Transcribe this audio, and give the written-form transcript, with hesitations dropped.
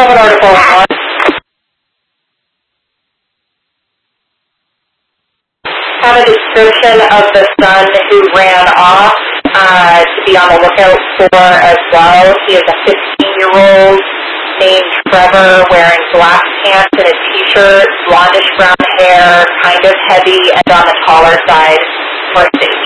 Commodore to 411. Have a description of the son who ran off to be on the lookout for as well. He is a 15-year-old named Trevor, wearing black pants and a t-shirt, blondish brown hair, kind of heavy and on the taller side for safety.